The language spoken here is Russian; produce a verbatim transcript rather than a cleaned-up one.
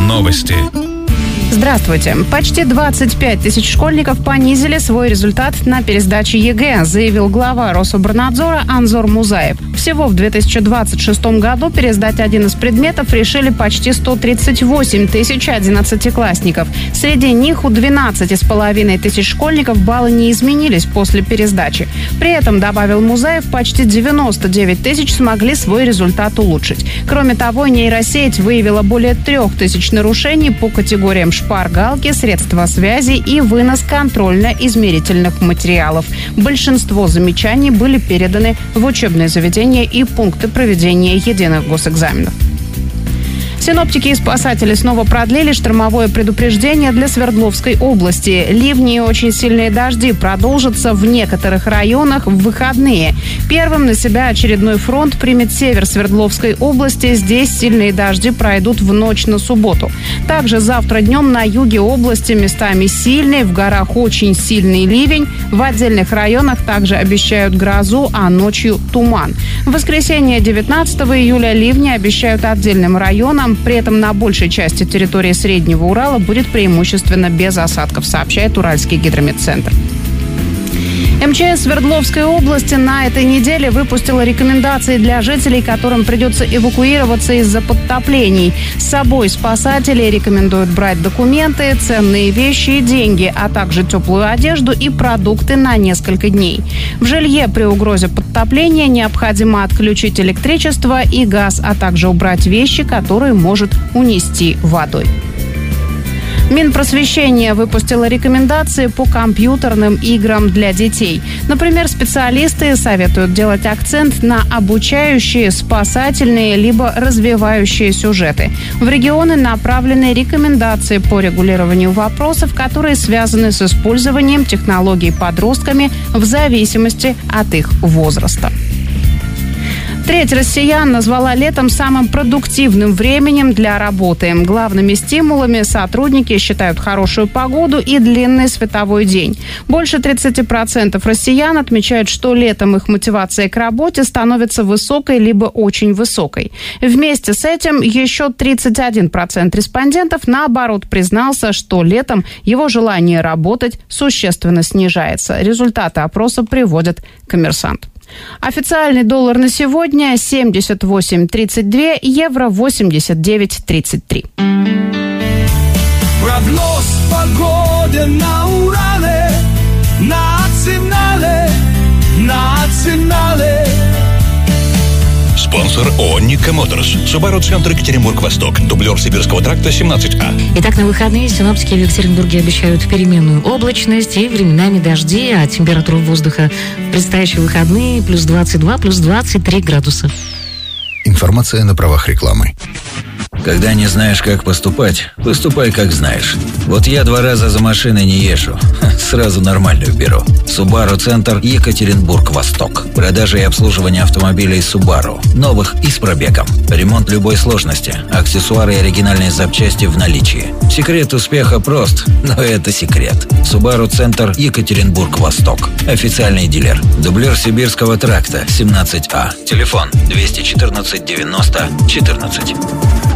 Новости. Здравствуйте. Почти двадцать пять тысяч школьников понизили свой результат на пересдаче ЕГЭ, заявил глава Рособорнадзора Анзор Музаев. Всего в две тысячи двадцать шестом году пересдать один из предметов решили почти сто тридцать восемь тысяч одиннадцатиклассников. Среди них у двенадцати с половиной тысяч школьников баллы не изменились после пересдачи. При этом, добавил Музаев, почти девяносто девять тысяч смогли свой результат улучшить. Кроме того, нейросеть выявила более трех тысяч нарушений по категориям шпаргалки, средства связи и вынос контрольно-измерительных материалов. Большинство замечаний были переданы в учебные заведения и пункты проведения единых госэкзаменов. Синоптики и спасатели снова продлили штормовое предупреждение для Свердловской области. Ливни и очень сильные дожди продолжатся в некоторых районах в выходные. Первым на себя очередной фронт примет север Свердловской области. Здесь сильные дожди пройдут в ночь на субботу. Также завтра днем на юге области местами сильный, в горах очень сильный ливень. В отдельных районах также обещают грозу, а ночью туман. В воскресенье девятнадцатого июля ливни обещают отдельным районам. При этом на большей части территории Среднего Урала будет преимущественно без осадков, сообщает Уральский гидрометцентр. МЧС Свердловской области на этой неделе выпустила рекомендации для жителей, которым придется эвакуироваться из-за подтоплений. С собой спасатели рекомендуют брать документы, ценные вещи и деньги, а также теплую одежду и продукты на несколько дней. В жилье при угрозе подтопления необходимо отключить электричество и газ, а также убрать вещи, которые может унести водой. Минпросвещение выпустило рекомендации по компьютерным играм для детей. Например, специалисты советуют делать акцент на обучающие, спасательные либо развивающие сюжеты. В регионы направлены рекомендации по регулированию вопросов, которые связаны с использованием технологий подростками в зависимости от их возраста. Треть россиян назвала летом самым продуктивным временем для работы. Главными стимулами сотрудники считают хорошую погоду и длинный световой день. Больше тридцати процентов россиян отмечают, что летом их мотивация к работе становится высокой либо очень высокой. Вместе с этим еще тридцать один процент респондентов, наоборот, признался, что летом его желание работать существенно снижается. Результаты опроса приводит «Коммерсант». Официальный доллар на сегодня семьдесят восемь тридцать два, евро восемьдесят девять тридцать три. Прогноз погоды на Урале, национале, национале. Спонсор ООО «Никко Моторс». Subaru Центр Екатеринбург-Восток. Дублер Сибирского тракта семнадцать А. Итак, на выходные синоптики в Екатеринбурге обещают переменную облачность и временами дожди, а температура воздуха в предстоящие выходные плюс двадцать два, плюс двадцать три градуса. Информация на правах рекламы. Когда не знаешь, как поступать, поступай, как знаешь. Вот я два раза за машиной не езжу. Сразу нормальную беру. Subaru Центр Екатеринбург-Восток. Продажа и обслуживание автомобилей Subaru. Новых и с пробегом. Ремонт любой сложности. Аксессуары и оригинальные запчасти в наличии. Секрет успеха прост, но это секрет. Subaru Центр Екатеринбург-Восток. Официальный дилер. Дублер Сибирского тракта семнадцать А. Телефон двести четырнадцать девяносто четырнадцать.